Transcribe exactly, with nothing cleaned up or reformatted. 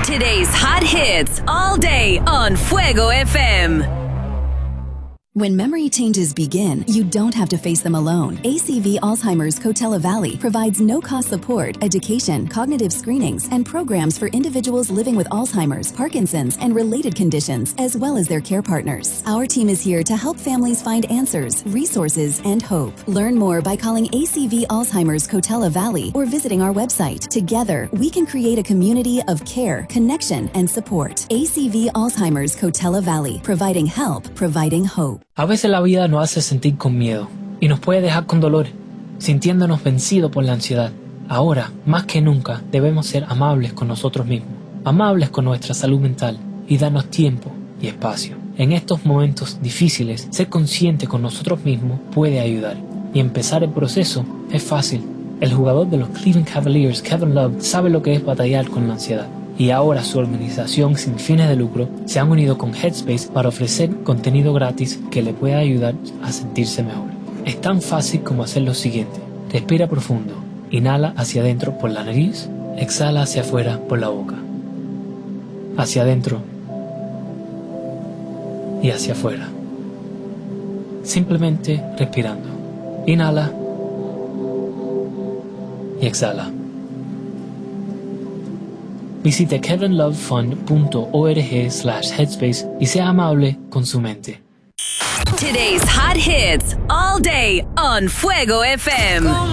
Today's hot hits all day on Fuego F M. When memory changes begin, you don't have to face them alone. A C V Alzheimer's Coachella Valley provides no-cost support, education, cognitive screenings, and programs for individuals living with Alzheimer's, Parkinson's, and related conditions, as well as their care partners. Our team is here to help families find answers, resources, and hope. Learn more by calling A C V Alzheimer's Coachella Valley or visiting our website. Together, we can create a community of care, connection, and support. A C V Alzheimer's Coachella Valley, providing help, providing hope. A veces la vida nos hace sentir con miedo y nos puede dejar con dolor, sintiéndonos vencidos por la ansiedad. Ahora, más que nunca, debemos ser amables con nosotros mismos, amables con nuestra salud mental y darnos tiempo y espacio. En estos momentos difíciles, ser consciente con nosotros mismos puede ayudar. Y empezar el proceso es fácil. El jugador de los Cleveland Cavaliers, Kevin Love, sabe lo que es batallar con la ansiedad. Y ahora su organización sin fines de lucro se han unido con Headspace para ofrecer contenido gratis que le pueda ayudar a sentirse mejor. Es tan fácil como hacer lo siguiente. Respira profundo. Inhala hacia adentro por la nariz. Exhala hacia afuera por la boca. Hacia adentro y hacia afuera. Simplemente respirando. Inhala y exhala. Visite kevinlovefund.org slash headspace y sea amable con su mente. Today's hot hits all day on Fuego F M.